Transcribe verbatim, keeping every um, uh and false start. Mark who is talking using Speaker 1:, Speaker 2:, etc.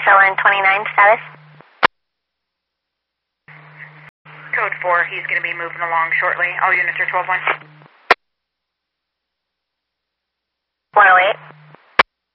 Speaker 1: Base L N twenty-nine, status?
Speaker 2: Code four, he's going to be moving along shortly. All units are twelve one.
Speaker 1: one oh eight.